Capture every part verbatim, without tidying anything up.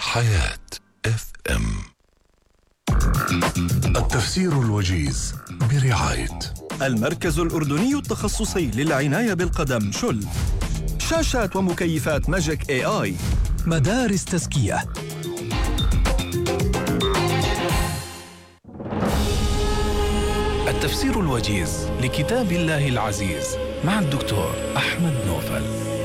حياة اف ام. التفسير الوجيز برعاية المركز الأردني التخصصي للعناية بالقدم شل. شاشات ومكيفات ماجيك اي اي. مدارس تزكية. التفسير الوجيز لكتاب الله العزيز مع الدكتور أحمد نوفل.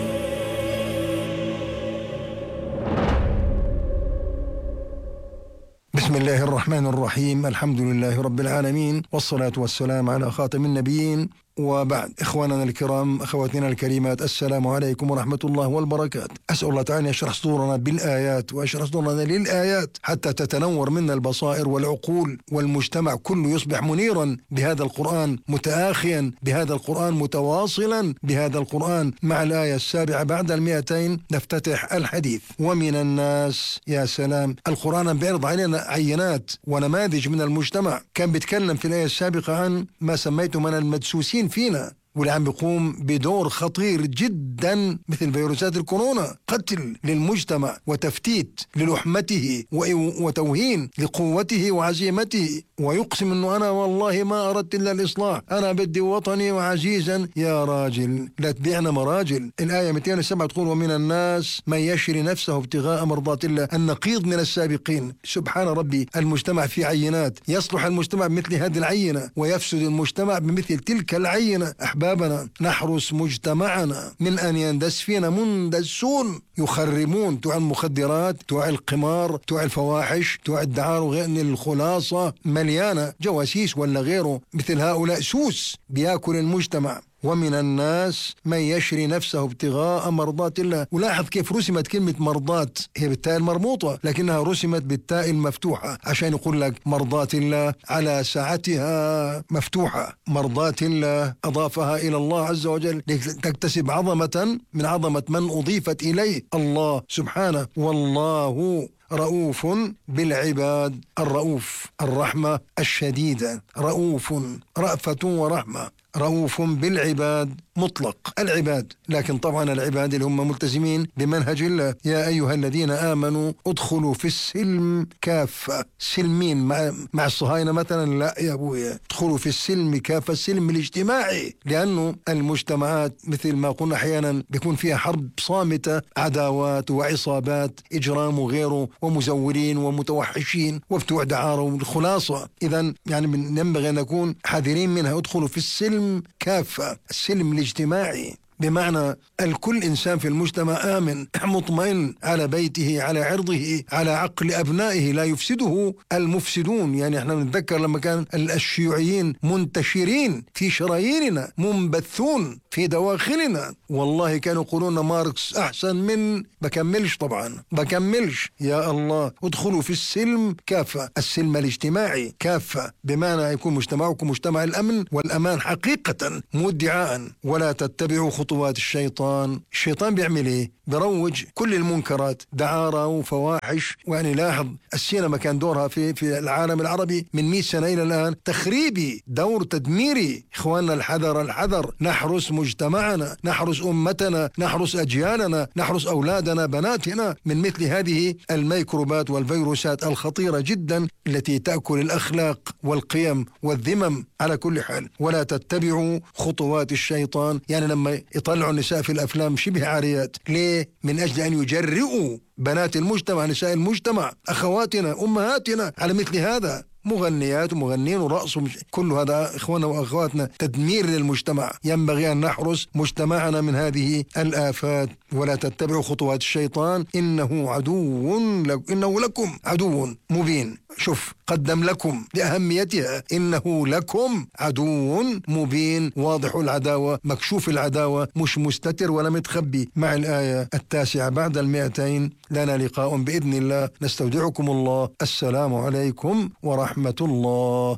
بسم الله الرحمن الرحيم. الحمد لله رب العالمين، والصلاة والسلام على خاتم النبيين، وبعد. إخواننا الكرام، أخواتنا الكريمات، السلام عليكم ورحمة الله والبركات. أسأل الله تعالى يشرح صدورنا بالآيات ويشرح صدورنا للآيات حتى تتنور منا البصائر والعقول، والمجتمع كله يصبح منيرا بهذا القرآن، متآخيا بهذا القرآن، متواصلا بهذا القرآن. مع الآية السابعة بعد المئتين نفتتح الحديث. ومن الناس، يا سلام، القرآن بيعرض علينا عينات ونماذج من المجتمع. كان بيتكلم في الآية السابقة عن ما سميته من المدسوسين فينا، واللي عم بيقوم بدور خطير جدا مثل فيروسات الكورونا، قتل للمجتمع وتفتيت للحمته وتوهين لقوته وعزيمته، ويقسم انه انا والله ما اردت الا الاصلاح، انا بدي وطني وعزيزا. يا راجل لا تبيعنا مراجل. الايه مئتين وسبعة تقول: ومن الناس من يشري نفسه ابتغاء مرضات الله. النقيض من السابقين. سبحان ربي، المجتمع في عينات، يصلح المجتمع بمثل هذه العينه ويفسد المجتمع بمثل تلك العينه. أحبابنا، نحرس مجتمعنا من أن يندس فينا مندسون يخرمون توع المخدرات، توع القمار، توع الفواحش، توع الدعار، وغير. الخلاصة مليانة جواسيس ولا غيره، مثل هؤلاء سوس بياكل المجتمع. ومن الناس من يشري نفسه ابتغاء مرضات الله. ولاحظ كيف رسمت كلمة مرضات، هي بالتاء المربوطة لكنها رسمت بالتاء المفتوحة عشان يقول لك مرضات الله على ساعتها مفتوحة. مرضات الله أضافها إلى الله عز وجل تكتسب عظمة من عظمة من أضيفت إليه، الله سبحانه. والله رؤوف بالعباد. الرؤوف الرحمة الشديدة، رؤوف رأفة ورحمة. رؤوف بالعباد مطلق العباد، لكن طبعا العباد اللي هم ملتزمين بمنهج الله. يا أيها الذين آمنوا ادخلوا في السلم كافة. سلمين مع, مع الصهاينة مثلا؟ لا يا أبويا، ادخلوا في السلم كافة، السلم الاجتماعي، لأنه المجتمعات مثل ما قلنا أحيانا بيكون فيها حرب صامتة، عداوات وعصابات، إجرام وغيره، ومزورين ومتوحشين وبتوع دعارة والخلاصة. إذن يعني ينبغي أن نكون حذرين منها. ادخلوا في السلم كافة، السلم الاجتماعي، بمعنى الكل إنسان في المجتمع آمن مطمئن على بيته، على عرضه، على عقل أبنائه، لا يفسده المفسدون. يعني احنا نتذكر لما كان الشيوعيين منتشرين في شراييننا، منبثون في دواخلنا، والله كانوا يقولون ماركس أحسن من، بكملش طبعا بكملش يا الله. ادخلوا في السلم كافة، السلم الاجتماعي كافة، بمعنى يكون مجتمعكم مجتمع الأمن والأمان حقيقة مدعاء. ولا تتبعوا خطوات الشيطان. الشيطان بيعمل ايه؟ بروج كل المنكرات، دعارة وفواحش. يعني لاحظ السينما كان دورها في في العالم العربي من مئة سنة إلى الآن تخريبي، دور تدميري. إخواننا الحذر الحذر، نحرس مجتمعنا، نحرس أمتنا، نحرس أجيالنا، نحرس أولادنا بناتنا من مثل هذه الميكروبات والفيروسات الخطيرة جدا التي تأكل الأخلاق والقيم والذمم. على كل حال، ولا تتبعوا خطوات الشيطان. يعني لما يطلعوا النساء في الأفلام شبه عاريات، ليه؟ من أجل أن يجرئوا بنات المجتمع، نساء المجتمع، أخواتنا أمهاتنا على مثل هذا. مغنيات ومغنين ورقص، كل هذا إخواننا وأخواتنا تدمير للمجتمع. ينبغي أن نحرس مجتمعنا من هذه الآفات. ولا تتبعوا خطوات الشيطان إنه عدو لك إنه لكم عدو مبين. شوف، قدم لكم لأهميتها، إنه لكم عدو مبين، واضح العداوة، مكشوف العداوة، مش مستتر ولا متخبي. مع الآية التاسعة بعد المئتين لنا لقاء بإذن الله. نستودعكم الله. السلام عليكم ورحمة الله.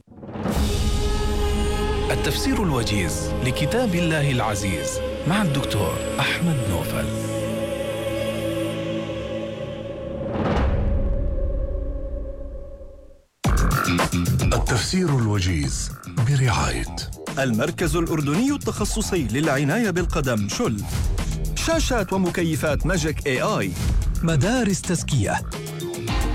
التفسير الوجيز لكتاب الله العزيز مع الدكتور أحمد نوفل. التفسير الوجيز برعاية المركز الأردني التخصصي للعناية بالقدم شل. شاشات ومكيفات ماجيك اي اي. مدارس تزكية.